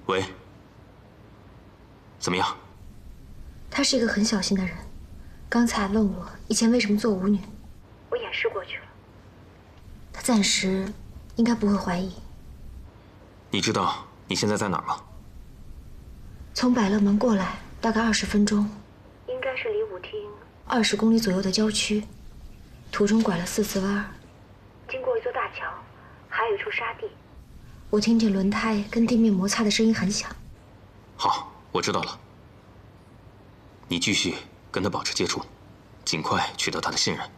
喂，怎么样？ 他是一个很小心的人，刚才问我以前为什么做舞女，我掩饰过去了。他暂时应该不会怀疑。 你知道你现在在哪儿吗？ 从百乐门过来大概20分钟，应该是离舞厅20公里左右的郊区。途中拐了4次弯，经过一座大桥，还有一处沙地。我听见轮胎跟地面摩擦的声音很响。 好，我知道了。你继续跟他保持接触，尽快取得他的信任。